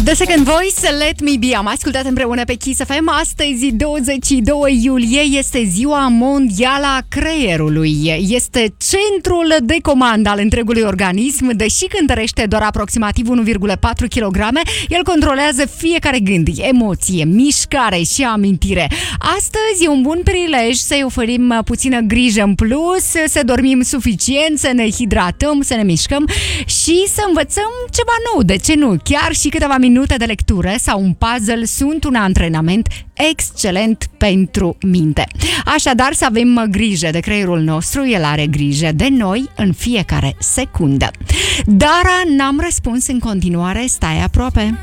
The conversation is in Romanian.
The Second Voice, Let Me Be. Am ascultat împreună pe Kiss FM. Astăzi, 22 iulie, este ziua mondială a creierului. Este centrul de comandă al întregului organism. Deși cântărește doar aproximativ 1,4 kg, el controlează fiecare gând, emoție, mișcare și amintire. Astăzi e un bun prilej să-i oferim puțină grijă în plus, să dormim suficient, să ne hidratăm, să ne mișcăm și să învățăm ceva nou. De ce nu? Chiar și câteva minute de lectură sau un puzzle sunt un antrenament excelent pentru minte. Așadar, să avem grijă de creierul nostru, el are grijă de noi în fiecare secundă. Dara, n-am răspuns în continuare, stai aproape.